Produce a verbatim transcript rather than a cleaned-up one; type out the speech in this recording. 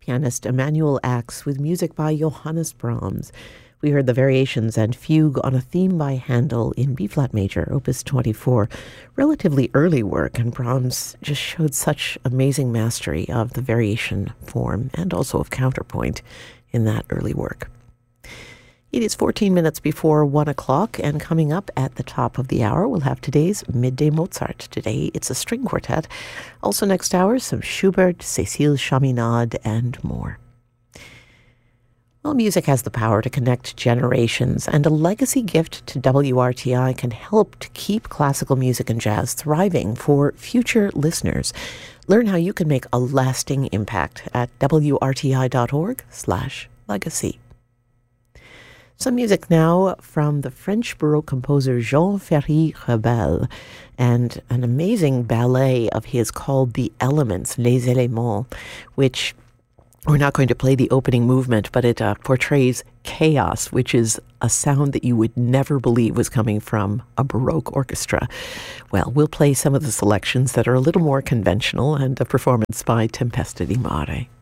pianist Emanuel Ax with music by Johannes Brahms. We heard the Variations and Fugue on a theme by Handel in B-flat major, opus twenty-four. Relatively early work, and Brahms just showed such amazing mastery of the variation form and also of counterpoint in that early work. It is fourteen minutes before one o'clock, and coming up at the top of the hour, we'll have today's Midday Mozart. Today, it's a string quartet. Also next hour, some Schubert, Cécile Chaminade, and more. Well, music has the power to connect generations, and a legacy gift to W R T I can help to keep classical music and jazz thriving for future listeners. Learn how you can make a lasting impact at W R T I dot org slash legacy. Some music now from the French Baroque composer Jean-Ferry Rebel, and an amazing ballet of his called The Elements, Les Éléments, which we're not going to play the opening movement, but it uh, portrays chaos, which is a sound that you would never believe was coming from a Baroque orchestra. Well, we'll play some of the selections that are a little more conventional, and a performance by Tempesta di Mare.